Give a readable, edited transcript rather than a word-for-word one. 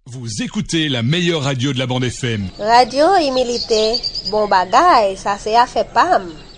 Vous écoutez la meilleure radio de la bande FM. Radio Imilité, bon bagay, ça c'est à fait pam.